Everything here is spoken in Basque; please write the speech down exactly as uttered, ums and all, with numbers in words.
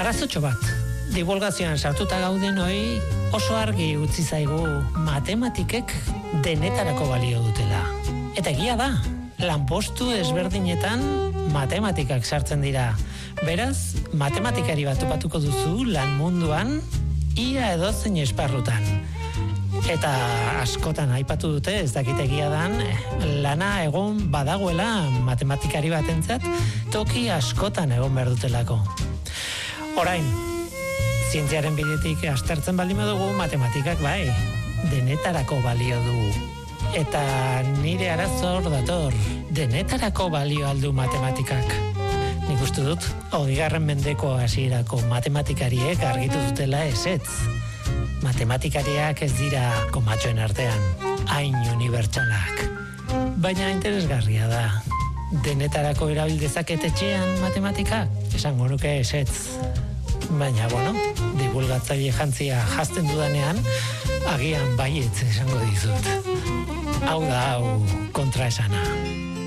Arrazotxo bat, divulgazioan sartuta gauden hoi oso argi utzi zaigu matematikek denetarako balio dutela. Eta egia da, lanpostu ezberdinetan matematikak sartzen dira. Beraz, matematikari bat topatuko duzu lan munduan ia edozein esparrutan. Eta askotan aipatu dute, ez dakit egia dan, lana egon badagoela matematikari batentzat toki askotan egon behar dutelako. Orain, zientziaren bidetik aztertzen baldin dugu matematikak bai, denetarako balio du. Eta nire arazor dator, denetarako balio aldu matematikak. Nik uste dut, hogeigarren mendeko hasierako matematikariek argitu dutela ezetz. Matematikariak ez dira komatxoen artean, hain unibertsalak. Baina interesgarria da. Denetarako erabil dezaket etxean matematika? Esango nuke ezetz. Baina, bueno, divulgatzaile jantzia jazten dudanean, agian baietz esango dizut. Hau da, hau kontraesana.